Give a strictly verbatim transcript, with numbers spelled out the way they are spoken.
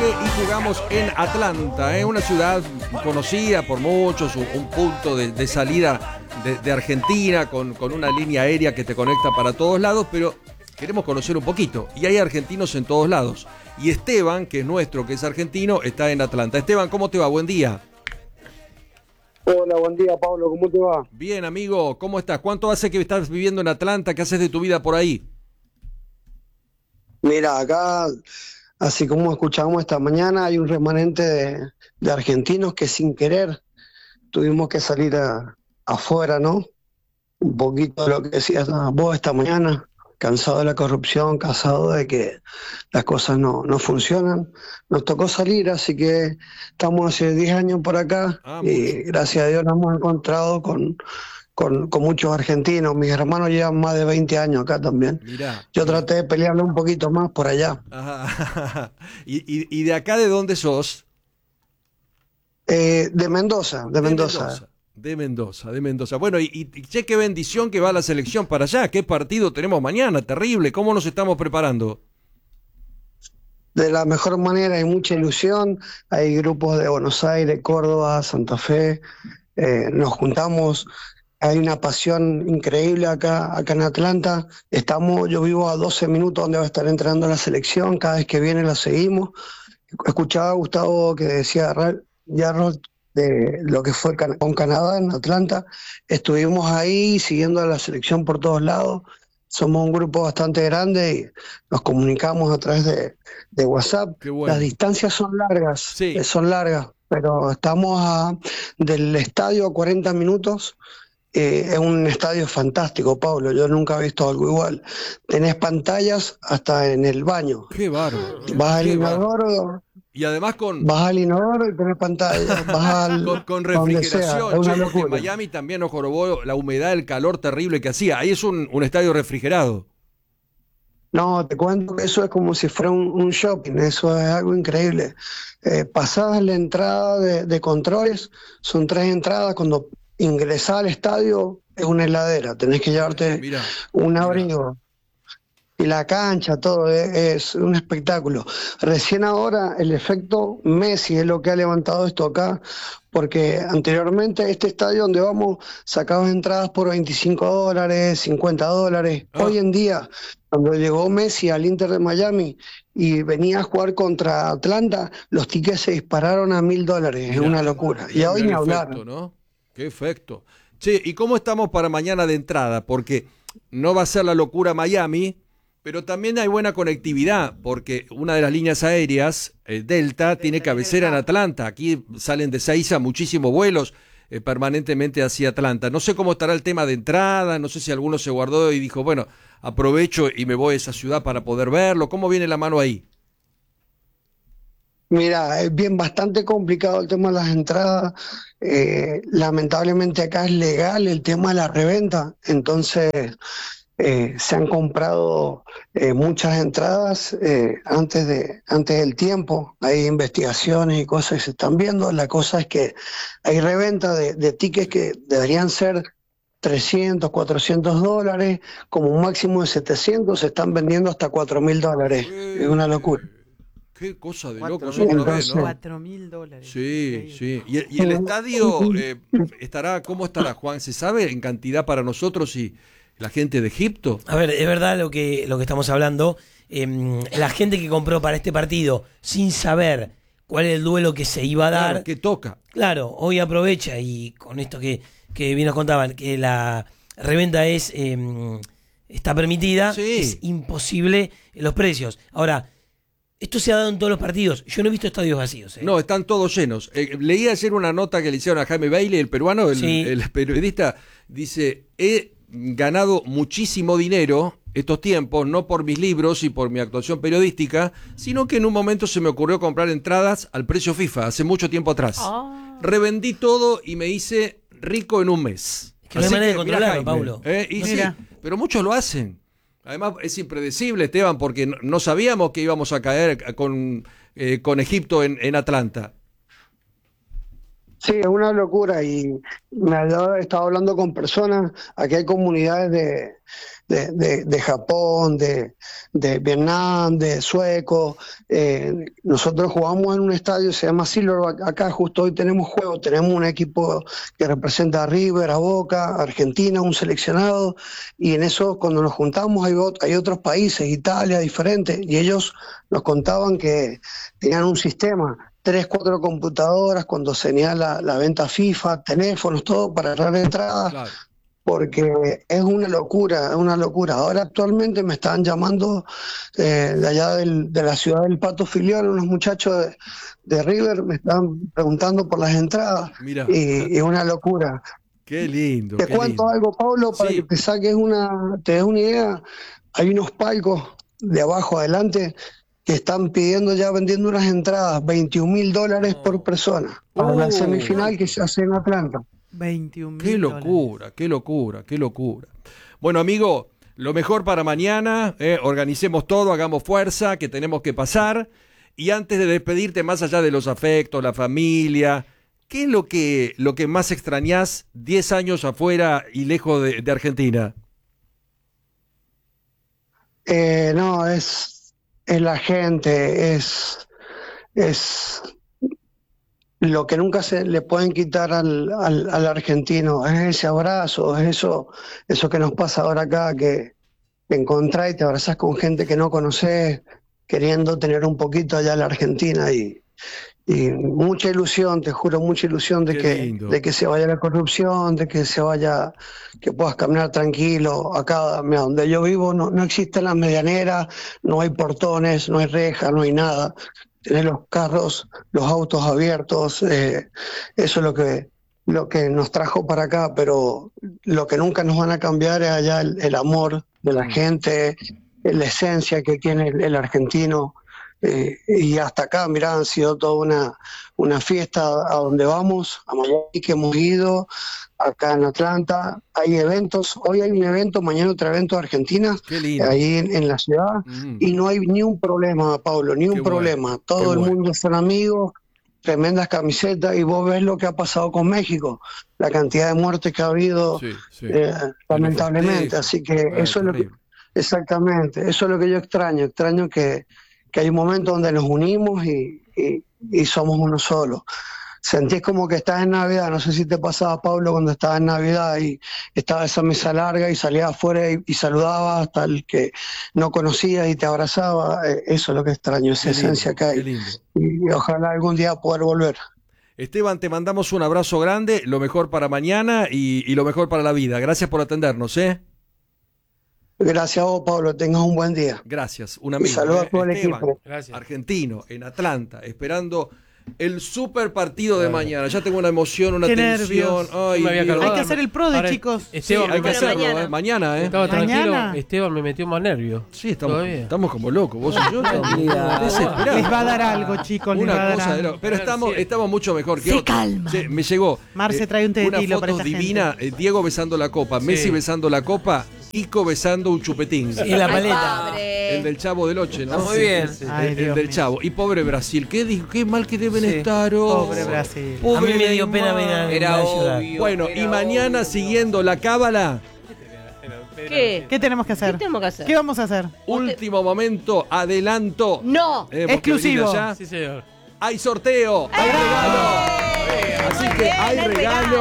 y jugamos en Atlanta, ¿eh? Una ciudad conocida por muchos, un, un punto de, de salida de, de Argentina con, con una línea aérea que te conecta para todos lados, pero queremos conocer un poquito. Y hay argentinos en todos lados. Y Esteban, que es nuestro, que es argentino, está en Atlanta. Esteban, ¿cómo te va? Buen día. Hola, buen día, Pablo. ¿Cómo te va? Bien, amigo. ¿Cómo estás? ¿Cuánto hace que estás viviendo en Atlanta? ¿Qué haces de tu vida por ahí? Mira, acá, así como escuchamos esta mañana, hay un remanente de, de argentinos que sin querer tuvimos que salir a, afuera, ¿no? Un poquito de lo que decías vos esta mañana, cansado de la corrupción, cansado de que las cosas no, no funcionan. Nos tocó salir, así que estamos hace diez años por acá Ah, y gracias a Dios nos hemos encontrado con, con, con muchos argentinos. Mis hermanos llevan más de veinte años acá también. Mirá, Yo mirá. traté de pelearle un poquito más por allá. Ajá. ¿Y, y, ¿Y de acá de dónde sos? Eh, de Mendoza, de, De Mendoza. Mendoza. De Mendoza, de Mendoza. Bueno, y, y che, qué bendición que va la selección para allá. ¿Qué partido tenemos mañana? Terrible. ¿Cómo nos estamos preparando? De la mejor manera, hay mucha ilusión. Hay grupos de Buenos Aires, Córdoba, Santa Fe. Eh, nos juntamos. Hay una pasión increíble acá, acá en Atlanta. Estamos, yo vivo a doce minutos donde va a estar entrenando la selección. Cada vez que viene la seguimos. Escuchaba a Gustavo que decía Yarrolt de lo que fue con Canadá en Atlanta. Estuvimos ahí siguiendo a la selección por todos lados. Somos un grupo bastante grande y nos comunicamos a través de, de WhatsApp. Qué bueno. Las distancias son largas, Sí. eh, son largas, pero estamos a, del estadio a cuarenta minutos. Eh, es un estadio fantástico, Pablo. Yo nunca he visto algo igual. Tenés pantallas hasta en el baño. Qué bárbaro. Vas al Qué bárbaro. inodoro, Y además con, vas al inodoro y tenés pantalla. Vas al, con, con donde sea. refrigeración. Es una Che, porque en locura. Miami también nos jorobó la humedad, el calor terrible que hacía. Ahí es un, un estadio refrigerado. No, te cuento que eso es como si fuera un, un shopping, eso es algo increíble. Eh, pasadas la entrada de, de controles, son tres entradas, cuando ingresás al estadio es una heladera, tenés que llevarte Mirá, un mirá. abrigo. Y la cancha, todo, es, es un espectáculo. Recién ahora el efecto Messi es lo que ha levantado esto acá, porque anteriormente este estadio donde vamos sacabas entradas por veinticinco dólares, cincuenta dólares. Ah. Hoy en día, cuando llegó Messi al Inter de Miami y venía a jugar contra Atlanta, los tickets se dispararon a mil dólares, es Mirá, una locura. Y mirá, hoy mirá ni el hablar. efecto, ¿no? Qué efecto. Che, ¿y cómo estamos para mañana de entrada? Porque no va a ser la locura Miami, pero también hay buena conectividad, porque una de las líneas aéreas, eh, Delta, tiene cabecera en Atlanta. Aquí salen de Seiza muchísimos vuelos eh, permanentemente hacia Atlanta. No sé cómo estará el tema de entrada, no sé si alguno se guardó y dijo, bueno, aprovecho y me voy a esa ciudad para poder verlo. ¿Cómo viene la mano ahí? Mira, es bien bastante complicado el tema de las entradas. Eh, lamentablemente acá es legal el tema de la reventa, entonces eh, se han comprado eh, muchas entradas eh, antes de antes del tiempo. Hay investigaciones y cosas que se están viendo. La cosa es que hay reventa de, de tickets que deberían ser trescientos, cuatrocientos dólares, como un máximo de setecientos, se están vendiendo hasta cuatro mil dólares. Es una locura. Qué cosa de Cuatro locos mil otra Entonces, vez, ¿no? Cuatro mil dólares. Sí, Increíble. sí. ¿Y, el- y el estadio eh, estará, cómo estará, Juan? ¿Se sabe en cantidad para nosotros y la gente de Egipto? A ver, es verdad lo que, lo que estamos hablando. Eh, la gente que compró para este partido sin saber cuál es el duelo que se iba a dar, Claro, ¿qué toca? claro, hoy aprovecha y con esto que, que bien nos contaban, que la reventa es eh, está permitida, Sí. es imposible los precios. Ahora, esto se ha dado en todos los partidos. Yo no he visto estadios vacíos. ¿eh? No, están todos llenos. Eh, leí ayer una nota que le hicieron a Jaime Bailey, el peruano, el, Sí. el periodista, dice, he ganado muchísimo dinero estos tiempos, no por mis libros y por mi actuación periodística, sino que en un momento se me ocurrió comprar entradas al precio FIFA, hace mucho tiempo atrás. Ah. Revendí todo y me hice rico en un mes. Es que no hay Así manera de mirá, controlarlo, Jaime, Paulo. eh, y sí, Mira. pero muchos lo hacen. Además es impredecible, Esteban, porque no, no sabíamos que íbamos a caer con, eh, con Egipto en, en Atlanta. Sí, es una locura y me ha estado hablando con personas, aquí hay comunidades de, de, de, de Japón, de, de Vietnam, de suecos, eh, nosotros jugamos en un estadio, se llama Silverback, acá justo hoy tenemos juego, tenemos un equipo que representa a River, a Boca, a Argentina, un seleccionado, y en eso cuando nos juntamos hay, hay otros países, Italia, diferentes, y ellos nos contaban que tenían un sistema, tres, cuatro computadoras cuando se tenía la, la venta FIFA, teléfonos, todo para agarrar entradas, claro. Porque es una locura, es una locura. Ahora actualmente me están llamando eh, de allá del, de la ciudad del Pato Filial, unos muchachos de, de River, me están preguntando por las entradas. Mira. Y es una locura. Qué lindo. Te qué cuento lindo. algo, Pablo, para sí. que te saques una, te des una idea. Hay unos palcos de abajo adelante que están pidiendo ya vendiendo unas entradas, veintiún mil dólares por persona, para uh, la semifinal que se hace en Atlanta. veintiún mil Qué locura, dólares. qué locura, qué locura. Bueno, amigo, lo mejor para mañana, eh, organicemos todo, hagamos fuerza, que tenemos que pasar. Y antes de despedirte, más allá de los afectos, la familia, ¿qué es lo que, lo que más extrañás diez años afuera y lejos de, de Argentina? Eh, no, es... es la gente, es, es lo que nunca se le pueden quitar al, al, al argentino, es ese abrazo, es eso, eso que nos pasa ahora acá, que te encontrás y te abrazás con gente que no conoces, queriendo tener un poquito allá en la Argentina y, y mucha ilusión, te juro, mucha ilusión de que, de que se vaya la corrupción, de que se vaya, que puedas caminar tranquilo. Acá, mira, donde yo vivo no, no existen las medianeras, no hay portones, no hay rejas, no hay nada. Tenés los carros, los autos abiertos, eh, eso es lo que, lo que nos trajo para acá, pero lo que nunca nos van a cambiar es allá el, el amor de la gente, la esencia que tiene el, el argentino. Eh, y hasta acá, mirá, han sido toda una, una fiesta a donde vamos, a Miami que hemos ido, acá en Atlanta, hay eventos, hoy hay un evento, mañana otro evento de Argentina, ahí en, en la ciudad, mm. y no hay ni un problema, Pablo, ni un Qué problema, bueno. todo Qué el bueno. mundo son amigos, tremendas camisetas, y vos ves lo que ha pasado con México, la cantidad de muertes que ha habido, sí, sí. Eh, lamentablemente, así que bueno, eso es lo que, exactamente, eso es lo que yo extraño, extraño que que hay un momento donde nos unimos y, y, y somos uno solo. Sentís como que estás en Navidad, no sé si te pasaba, Pablo, cuando estabas en Navidad y estaba esa mesa larga y salías afuera y, y saludabas hasta el que no conocías y te abrazaba. Eso es lo que extraño, esa esencia que hay. Y, y ojalá algún día poder volver. Esteban, te mandamos un abrazo grande, lo mejor para mañana y, y lo mejor para la vida. Gracias por atendernos, ¿eh? Gracias a vos, Pablo. Tengas un buen día. Gracias. Un amigo. Y saludos eh, a todo el Esteban, equipo. Gracias. Argentino, en Atlanta, esperando el super partido de mañana. Ya tengo una emoción, una Qué tensión. Ay, hay que hacer el pro de Ahora, chicos. Esteban, sí, hay que hacerlo, mañana, ¿eh? Mañana, ¿eh? Estaba tranquilo, ¿Mañana? Esteban me metió más nervio. Sí, estamos, estamos como locos. Vos y yo estamos desesperados. Les va a dar algo, chicos. Les una va a dar cosa algo. de lo, pero estamos, estamos mucho mejor que Se otros. calma. Sí, me llegó. Marce trae un té de una tilo foto para esta divina, gente. eh, Diego besando la copa, Sí. Messi besando la copa, Ico besando un chupetín. Y la paleta. El del Chavo del Ocho, ¿no? Está muy bien. Sí, sí, Ay, el, Dios el del mío. Chavo. Y pobre Brasil, qué, di- qué mal que deben Sí. estar. Oh. Pobre Brasil. Pobre A mí me dio pena, Neymar. me Era da llorar. obvio. Bueno, era y mañana obvio. siguiendo la cábala, ¿Qué? ¿Qué tenemos que hacer? ¿Qué tenemos que hacer? ¿Qué vamos a hacer? último momento, adelanto. No. Eh, porque Exclusivo. venís allá. Sí, señor. Hay sorteo, hay regalo. Así que Bien, hay hay regalo.